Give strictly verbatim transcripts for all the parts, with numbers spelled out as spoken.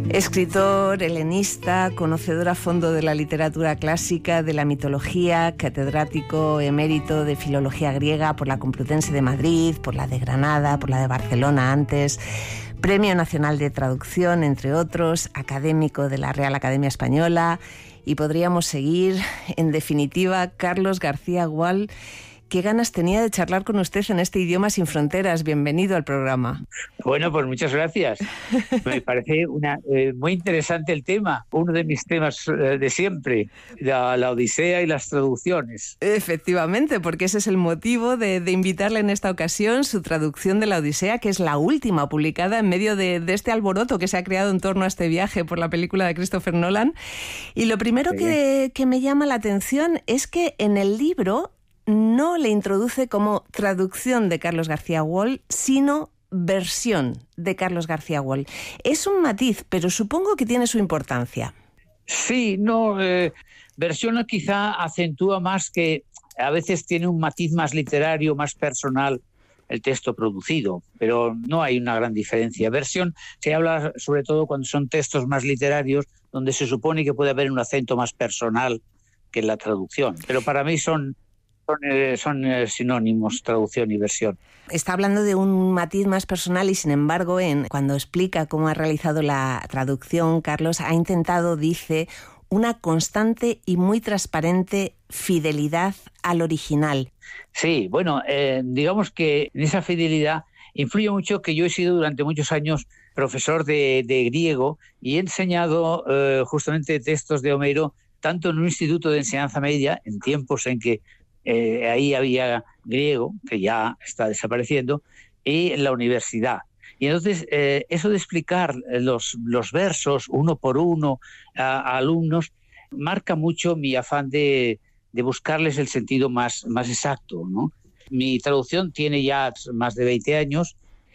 Escritor, helenista, conocedor a fondo de la literatura clásica, de la mitología, catedrático emérito de filología griega por la Complutense de Madrid, por la de Granada, por la de Barcelona antes, Premio Nacional de Traducción, entre otros, académico de la Real Academia Española, y podríamos seguir. En definitiva, Carlos García Gual, qué ganas tenía de charlar con usted en este Idioma sin Fronteras. Bienvenido al programa. Bueno, pues muchas gracias. Me parece una, eh, muy interesante el tema, uno de mis temas eh, de siempre, la, la Odisea y las traducciones. Efectivamente, porque ese es el motivo de, de invitarle en esta ocasión, su traducción de la Odisea, que es la última publicada en medio de, de este alboroto que se ha creado en torno a este viaje por la película de Christopher Nolan. Y lo primero que, que me llama la atención es que en el libro no le introduce como traducción de Carlos García Gual, sino versión de Carlos García Gual. Es un matiz, pero supongo que tiene su importancia. Sí, no, eh, versión quizá acentúa más, que a veces tiene un matiz más literario, más personal el texto producido, pero no hay una gran diferencia. Versión se habla sobre todo cuando son textos más literarios, donde se supone que puede haber un acento más personal que en la traducción, pero para mí son Son, eh, son eh, sinónimos, traducción y versión. Está hablando de un matiz más personal y, sin embargo, en, cuando explica cómo ha realizado la traducción, Carlos ha intentado, dice, una constante y muy transparente fidelidad al original. Sí, bueno, eh, digamos que en esa fidelidad influye mucho que yo he sido durante muchos años profesor de, de griego y he enseñado eh, justamente textos de Homero, tanto en un instituto de enseñanza media, en tiempos en que Eh, ahí había griego, que ya está desapareciendo, y en la universidad. Y entonces eh, eso de explicar los, los versos uno por uno a, a alumnos marca mucho mi afán de, de buscarles el sentido más, más exacto, ¿no? Mi traducción tiene ya más de veinte años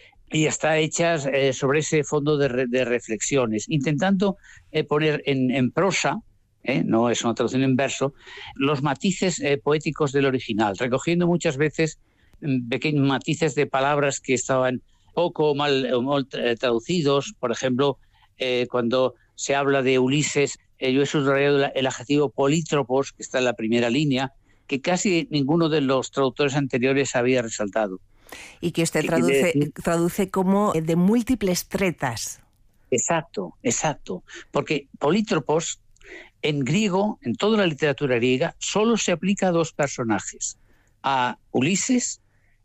y está hecha eh, sobre ese fondo de, re, de reflexiones, intentando eh, poner en, en prosa, ¿Eh? no es una traducción en verso, los matices eh, poéticos del original, recogiendo muchas veces mm, pequeños matices de palabras que estaban poco o mal, o mal eh, traducidos. Por ejemplo, eh, cuando se habla de Ulises, eh, yo he subrayado el adjetivo polítropos, que está en la primera línea, que casi ninguno de los traductores anteriores había resaltado. Y que usted traduce, traduce como de múltiples tretas. Exacto, exacto, porque polítropos en griego, en toda la literatura griega, solo se aplica a dos personajes, a Ulises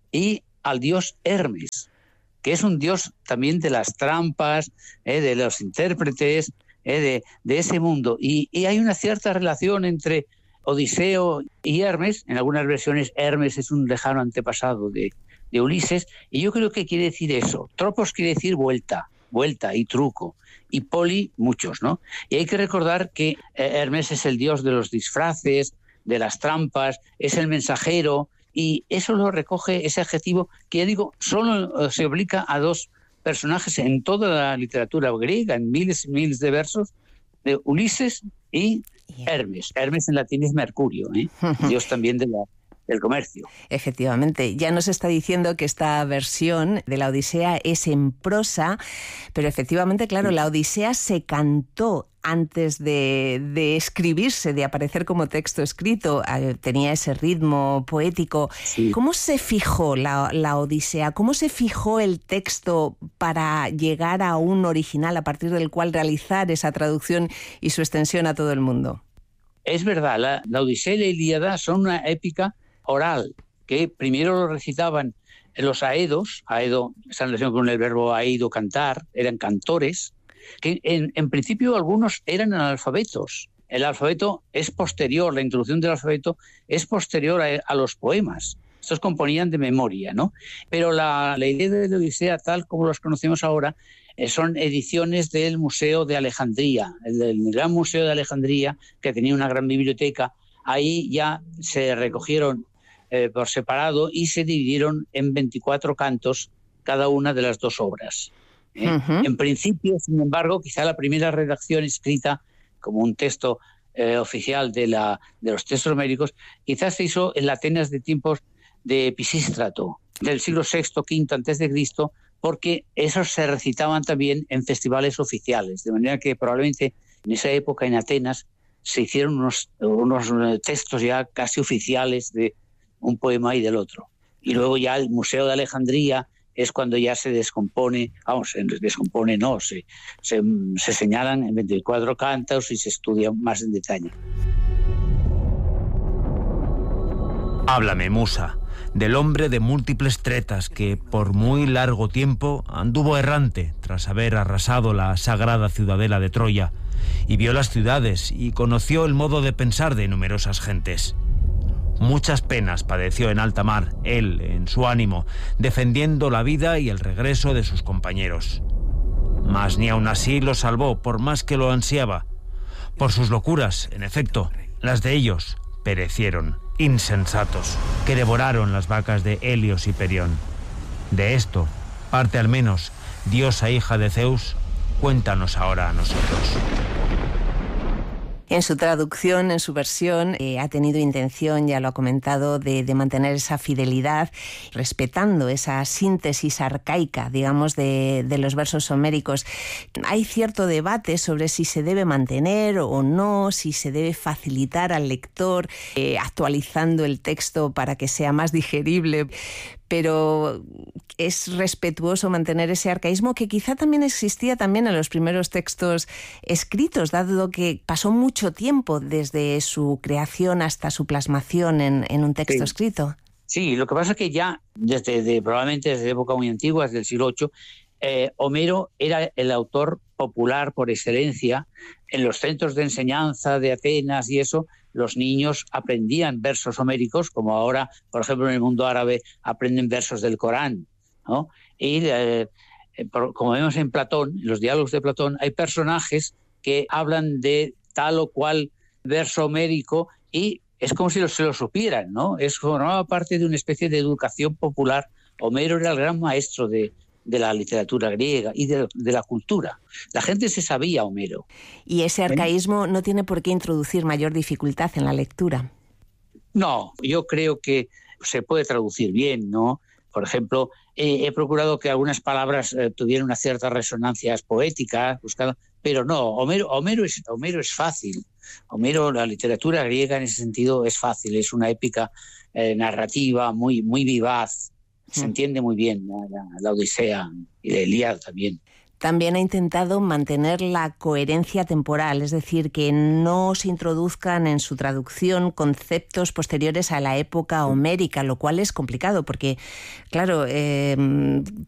y al dios Hermes, que es un dios también de las trampas, eh, de los intérpretes, eh, de, de ese mundo. Y, y hay una cierta relación entre Odiseo y Hermes. En algunas versiones Hermes es un lejano antepasado de, de Ulises, y yo creo que quiere decir eso. Tropos quiere decir vuelta, vuelta y truco. Y poli, muchos, ¿no? Y hay que recordar que eh, Hermes es el dios de los disfraces, de las trampas, es el mensajero, y eso lo recoge ese adjetivo que, ya digo, solo eh, se aplica a dos personajes en toda la literatura griega, en miles y miles de versos, de Ulises y Hermes. Hermes en latín es Mercurio, ¿eh? Dios también de la... del comercio. Efectivamente, ya nos está diciendo que esta versión de la Odisea es en prosa, pero efectivamente, claro, la Odisea se cantó antes de, de escribirse, de aparecer como texto escrito, eh, tenía ese ritmo poético. Sí. ¿Cómo se fijó la, la Odisea? ¿Cómo se fijó el texto para llegar a un original a partir del cual realizar esa traducción y su extensión a todo el mundo? Es verdad, la, la Odisea y la Ilíada son una épica oral, que primero lo recitaban los aedos, aedo está en relación con el verbo aedo, cantar, eran cantores, que en, en principio algunos eran analfabetos. El alfabeto es posterior, la introducción del alfabeto es posterior a, a los poemas. Estos componían de memoria, ¿no? Pero la, la idea de la Odisea, tal como los conocemos ahora, eh, son ediciones del Museo de Alejandría, el del Gran Museo de Alejandría, que tenía una gran biblioteca. Ahí ya se recogieron Eh, por separado y se dividieron en veinticuatro cantos cada una de las dos obras. ¿eh? Uh-huh. En principio, sin embargo, quizá la primera redacción escrita como un texto eh, oficial de, la, de los textos homéricos, quizás se hizo en la Atenas de tiempos de Pisístrato, del siglo sexto, quinto antes de Cristo, porque esos se recitaban también en festivales oficiales, de manera que probablemente en esa época en Atenas se hicieron unos, unos textos ya casi oficiales de un poema y del otro. Y luego ya el Museo de Alejandría es cuando ya se descompone, vamos, se descompone no, se, se, se señalan en veinticuatro cantos y se estudia más en detalle. Háblame, Musa, del hombre de múltiples tretas que por muy largo tiempo anduvo errante tras haber arrasado la sagrada ciudadela de Troya y vio las ciudades y conoció el modo de pensar de numerosas gentes. Muchas penas padeció en alta mar, él, en su ánimo, defendiendo la vida y el regreso de sus compañeros. Mas ni aun así lo salvó, por más que lo ansiaba. Por sus locuras, en efecto, las de ellos perecieron, insensatos, que devoraron las vacas de Helios y Perión. De esto, parte al menos, diosa hija de Zeus, cuéntanos ahora a nosotros. En su traducción, en su versión, eh, ha tenido intención, ya lo ha comentado, de, de mantener esa fidelidad, respetando esa síntesis arcaica, digamos, de, de los versos homéricos. Hay cierto debate sobre si se debe mantener o no, si se debe facilitar al lector, eh, actualizando el texto para que sea más digerible, pero es respetuoso mantener ese arcaísmo que quizá también existía también en los primeros textos escritos, dado que pasó mucho tiempo desde su creación hasta su plasmación en, en un texto sí. escrito. Sí, lo que pasa es que ya desde de, probablemente desde época muy antigua, desde el siglo ocho, eh, Homero era el autor popular por excelencia. En los centros de enseñanza de Atenas y eso, los niños aprendían versos homéricos, como ahora, por ejemplo, en el mundo árabe aprenden versos del Corán, ¿no? Y eh, como vemos en Platón, en los diálogos de Platón, hay personajes que hablan de tal o cual verso homérico y es como si se lo supieran, ¿no? Es formaba parte de una especie de educación popular. Homero era el gran maestro de, de la literatura griega y de, de la cultura. La gente se sabía Homero. Y ese arcaísmo no tiene por qué introducir mayor dificultad en la lectura. No, yo creo que se puede traducir bien, ¿no? Por ejemplo, eh, he procurado que algunas palabras eh, tuvieran unas ciertas resonancias poéticas, buscando, pero no, Homero, Homero, es, Homero es fácil. Homero, la literatura griega en ese sentido es fácil, es una épica eh, narrativa muy, muy vivaz, se entiende muy bien la, la, la Odisea y la Ilíada también. También ha intentado mantener la coherencia temporal, es decir, que no se introduzcan en su traducción conceptos posteriores a la época homérica, lo cual es complicado porque, claro, eh,